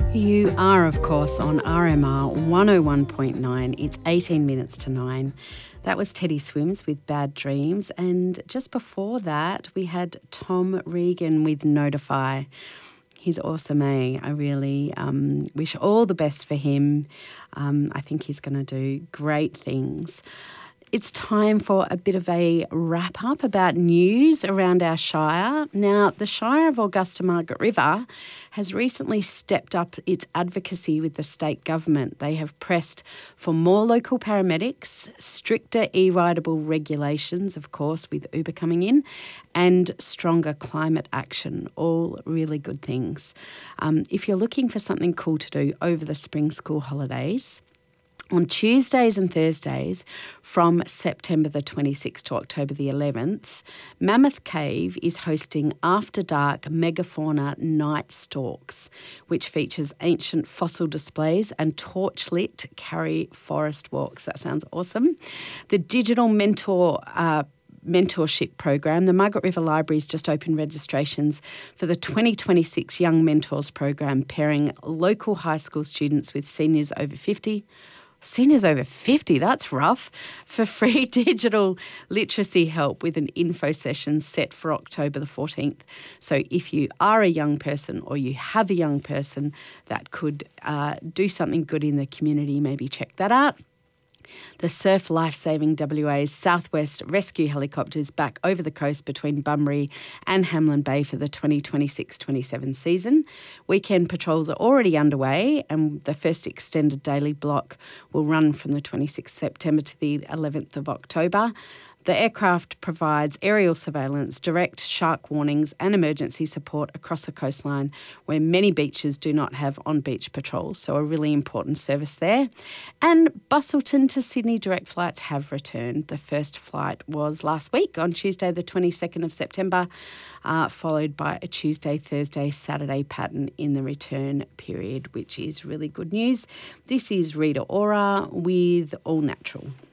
You are, of course, on RMR 101.9. It's 18 minutes to 9. That was Teddy Swims with Bad Dreams. And just before that, we had Tom Regan with Notify. He's awesome, eh? I really wish all the best for him. I think he's going to do great things. It's time for a bit of a wrap-up about news around our Shire. Now, the Shire of Augusta-Margaret River has recently stepped up its advocacy with the state government. They have pressed for more local paramedics, stricter e-rideable regulations, of course, with Uber coming in, and stronger climate action, all really good things. If you're looking for something cool to do over the spring school holidays, on Tuesdays and Thursdays from September the 26th to October the 11th, Mammoth Cave is hosting After Dark Megafauna Night Stalks, which features ancient fossil displays and torchlit Karri forest walks. That sounds awesome. The digital mentorship program. The Margaret River Library's just opened registrations for the 2026 Young Mentors program, pairing local high school students with seniors over 50. Seniors over 50, that's rough, for free digital literacy help with an info session set for October the 14th. So if you are a young person or you have a young person that could do something good in the community, maybe check that out. The Surf Lifesaving WA's Southwest Rescue Helicopters back over the coast between Bunbury and Hamlin Bay for the 2026-27 season. Weekend patrols are already underway, and the first extended daily block will run from the 26th September to the 11th of October. The aircraft provides aerial surveillance, direct shark warnings and emergency support across the coastline where many beaches do not have on-beach patrols, so a really important service there. And Busselton to Sydney direct flights have returned. The first flight was last week on Tuesday the 22nd of September, followed by a Tuesday, Thursday, Saturday pattern in the return period, which is really good news. This is Rita Ora with All Natural.